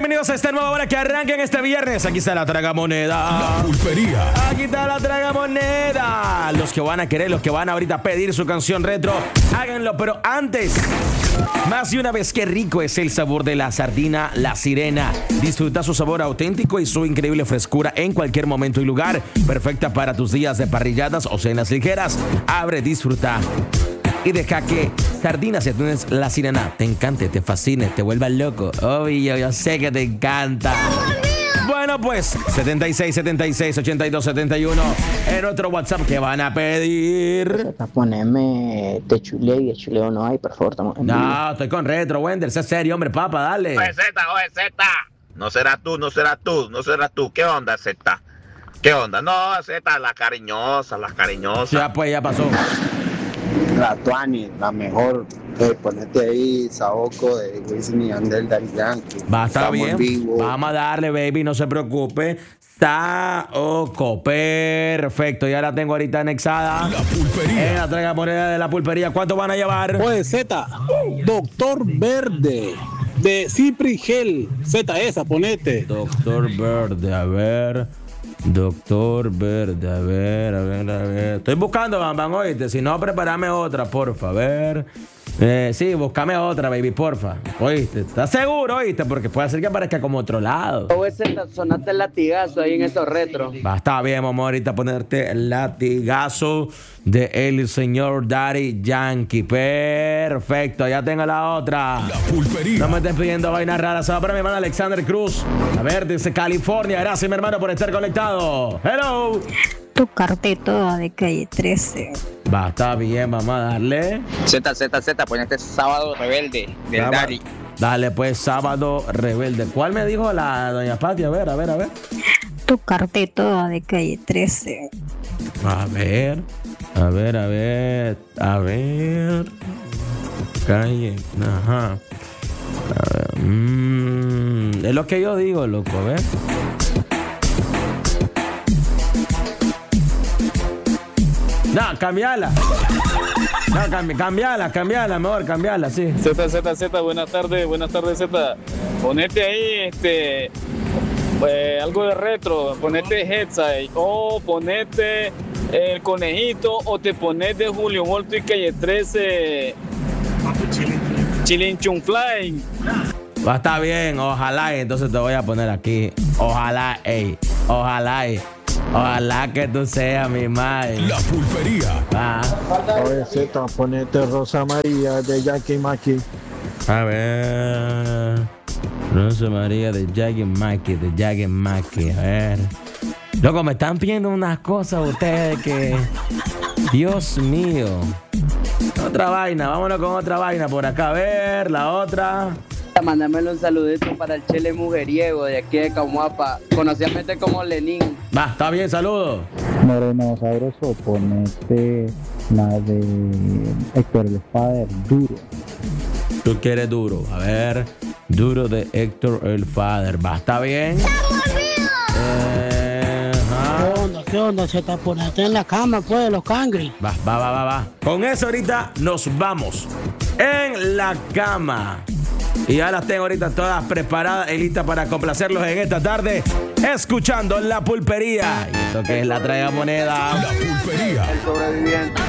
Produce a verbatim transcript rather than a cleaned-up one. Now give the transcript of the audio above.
bienvenidos a esta nueva hora que arranca en este viernes. Aquí está la tragamoneda. La pulpería. Aquí está la tragamoneda. Los que van a querer, los que van a ahorita pedir su canción retro, háganlo, pero antes, más de una vez, qué rico es el sabor de la sardina La Sirena. Disfruta su sabor auténtico y su increíble frescura en cualquier momento y lugar. Perfecta para tus días de parrilladas o cenas ligeras. Abre, disfruta y deja que Sardinas y Atunes La Sirena te encante, te fascine, te vuelva loco. Obvio, yo sé que te encanta. Bueno, pues, setenta y seis, setenta y seis, ochenta y dos, setenta y uno en otro WhatsApp que van a pedir. Para ponerme de chuleo y de chuleo no hay, por favor, estamos en vivo. No, estoy con retro, Wender, sé serio, hombre, papá, dale. Oye, Z, oye, Z. No serás tú, no serás tú, no serás tú. ¿Qué onda, Z? ¿Qué onda? No, Z, la cariñosa, la cariñosa. Ya, pues, ya pasó. La Tuani, la mejor. Eh, ponete ahí Saoko de Wisin y Yandel, Daddy Yankee. Va a estar Estamos bien. en vivo. Vamos a darle, baby, no se preocupe. Saoko, perfecto. Ya la tengo ahorita anexada. La pulpería. En la tragamoneda de la pulpería. ¿Cuánto van a llevar? Oye, Z, Doctor Verde, de Cipri Gel. Z, esa, ponete. Doctor Verde, a ver. Doctor Verde, a ver, a ver, a ver. Estoy buscando, Bambam, oíste. Si no, prepárame otra, porfa. A ver. Eh, sí, búscame otra, baby, porfa. Oíste. ¿Estás seguro, oíste? Porque puede ser que aparezca como otro lado. Oye, Z, sonaste el latigazo ahí en estos retros. Va, está bien, vamos ahorita a ponerte el latigazo de el señor Daddy Yankee. Perfecto, ya tengo la otra. La pulpería. No me estés pidiendo vainas raras. Se va para mi hermano Alexander Cruz. A ver, desde California. Gracias, mi hermano, por estar conectado. Hello. Tu cartito de calle trece. Va, está bien, vamos a darle. Z, Z, Z, ponete Sábado Rebelde del Sábado. Daddy. Dale, pues, Sábado Rebelde. ¿Cuál me dijo la doña Pati? A ver, a ver, a ver. Tu cartito de calle trece. A ver, a ver, a ver, a ver. Calle, ajá. A ver, mm, es lo que yo digo, loco, a ver. No, cambiala. No, cambi- cambiala, cambiala, mejor, cambiala, sí. Z, Z, Z, buenas tardes, buenas tardes, Z. Ponete ahí, este, eh, algo de retro, ponete Headside, o ponete el conejito, o te pones de Julio Volto y Calle trece, Chilin Chun Fly. Va a estar bien, ojalá, y entonces te voy a poner aquí. Ojalá, ey, ojalá, ey. Ojalá que tú seas mi madre. La pulpería. Va. Oye, Z, ponete Rosa María de Jackie Maki. A ver. Rosa María de Jaggy Mikey, de Jaggy Mikey. A ver. Loco, me están pidiendo unas cosas ustedes que. Dios mío. Otra vaina, vámonos con otra vaina por acá. A ver, la otra. Mándamele un saludito para el chele mujeriego de aquí de Camuapa, conociamente como Lenín. Va, está bien, saludos. Moreno sabroso, ponete la de Héctor el Father, duro. Tú quieres duro. A ver. Duro de Héctor el Father. Va, está bien. Eh, ajá. ¿Qué onda? ¿Qué onda? Se te ponete en la cama, pues, los cangri. Va, va, va, va, va. Con eso ahorita nos vamos. En la cama. Y ya las tengo ahorita todas preparadas y listas para complacerlos en esta tarde, escuchando La Pulpería. Y esto que es la tragamoneda. La pulpería. El sobreviviente.